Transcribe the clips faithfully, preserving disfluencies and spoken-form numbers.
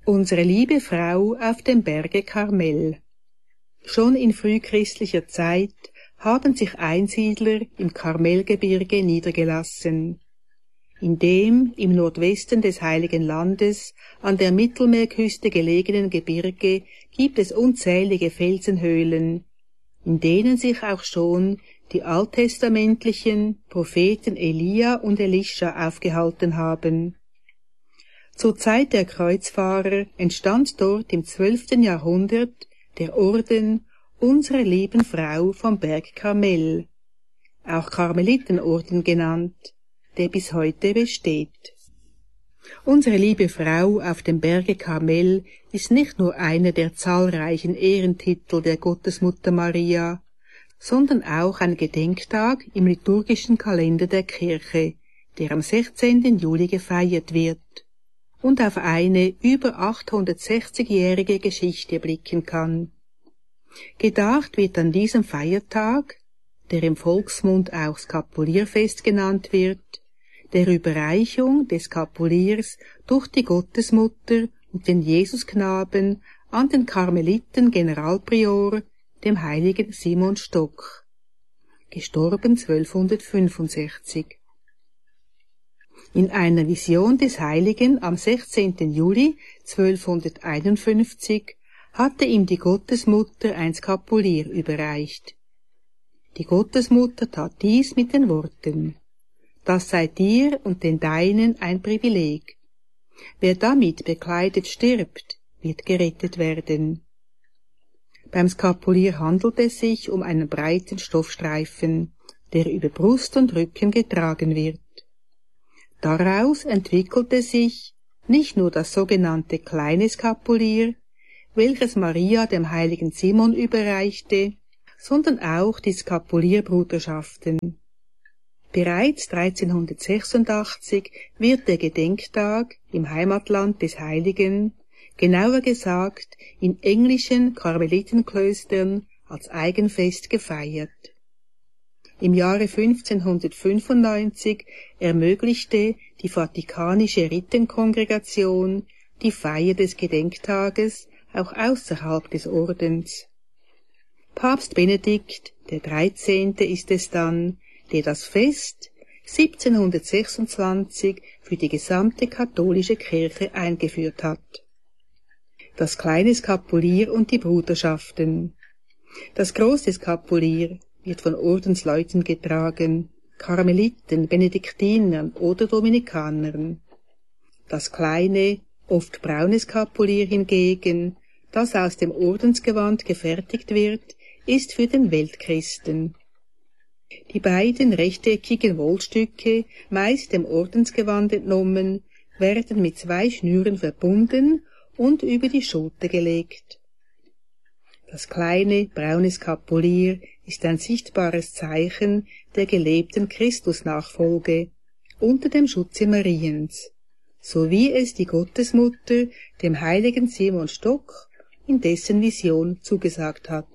Unsere liebe Frau auf dem Berge Karmel. Schon in frühchristlicher Zeit haben sich Einsiedler im Karmelgebirge niedergelassen. In dem im Nordwesten des Heiligen Landes an der Mittelmeerküste gelegenen Gebirge gibt es unzählige Felsenhöhlen, in denen sich auch schon die alttestamentlichen Propheten Elia und Elisha aufgehalten haben. Zur Zeit der Kreuzfahrer entstand dort im zwölften Jahrhundert der Orden Unserer lieben Frau vom Berg Karmel, auch Karmelitenorden genannt, der bis heute besteht. Unsere liebe Frau auf dem Berge Karmel ist nicht nur einer der zahlreichen Ehrentitel der Gottesmutter Maria, sondern auch ein Gedenktag im liturgischen Kalender der Kirche, der am sechzehnten Juli gefeiert wird und auf eine über achthundertsechzigjährige Geschichte blicken kann. Gedacht wird an diesem Feiertag, der im Volksmund auch Skapulierfest genannt wird, der Überreichung des Skapuliers durch die Gottesmutter und den Jesusknaben an den Karmeliten Generalprior, dem heiligen Simon Stock, gestorben zwölfhundertfünfundsechzig. In einer Vision des Heiligen am sechzehnten Juli zwölfhunderteinundfünfzig hatte ihm die Gottesmutter ein Skapulier überreicht. Die Gottesmutter tat dies mit den Worten: Das sei dir und den Deinen ein Privileg. Wer damit bekleidet stirbt, wird gerettet werden. Beim Skapulier handelt es sich um einen breiten Stoffstreifen, der über Brust und Rücken getragen wird. Daraus entwickelte sich nicht nur das sogenannte kleine Skapulier, welches Maria dem heiligen Simon überreichte, sondern auch die Skapulierbruderschaften. Bereits dreizehnhundertsechsundachtzig wird der Gedenktag im Heimatland des Heiligen, genauer gesagt in englischen Karmelitenklöstern, als Eigenfest gefeiert. Im Jahre fünfzehnhundertfünfundneunzig ermöglichte die Vatikanische Rittenkongregation die Feier des Gedenktages auch außerhalb des Ordens. Papst Benedikt der dreizehnte ist es dann, der das Fest siebzehnhundertsechsundzwanzig für die gesamte katholische Kirche eingeführt hat. Das kleine Skapulier und die Bruderschaften. Das große Skapulier wird von Ordensleuten getragen, Karmeliten, Benediktinern oder Dominikanern. Das kleine, oft braune Skapulier hingegen, das aus dem Ordensgewand gefertigt wird, ist für den Weltchristen. Die beiden rechteckigen Wollstücke, meist dem Ordensgewand entnommen, werden mit zwei Schnüren verbunden und über die Schulter gelegt. Das kleine, braune Skapulier ist ein sichtbares Zeichen der gelebten Christusnachfolge unter dem Schutze Mariens, so wie es die Gottesmutter dem heiligen Simon Stock in dessen Vision zugesagt hat.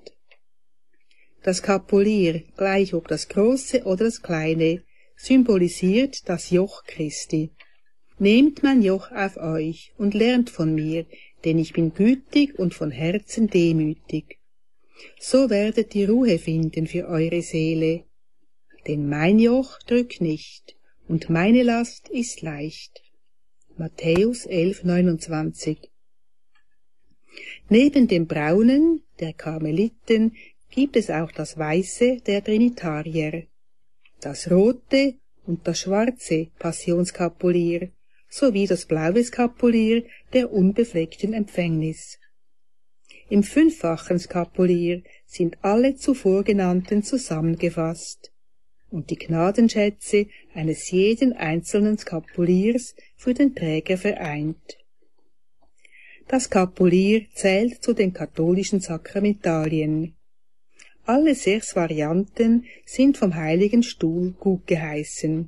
Das Skapulier, gleich ob das große oder das kleine, symbolisiert das Joch Christi. Nehmt mein Joch auf euch und lernt von mir, denn ich bin gütig und von Herzen demütig. So werdet ihr Ruhe finden für eure Seele, denn mein Joch drückt nicht und meine Last ist leicht. Matthäus elf neunundzwanzig. Neben dem braunen, der Karmeliten, gibt es auch das weiße der Trinitarier, das rote und das schwarze Passionskapulier sowie das blaue Skapulier der unbefleckten Empfängnis. Im fünffachen Skapulier sind alle zuvor genannten zusammengefasst und die Gnadenschätze eines jeden einzelnen Skapuliers für den Träger vereint. Das Skapulier zählt zu den katholischen Sakramentalien. Alle sechs Varianten sind vom Heiligen Stuhl gutgeheißen.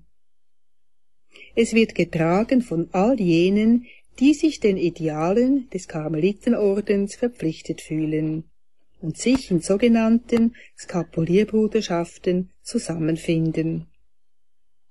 Es wird getragen von all jenen, die sich den Idealen des Karmelitenordens verpflichtet fühlen und sich in sogenannten Skapulierbruderschaften zusammenfinden.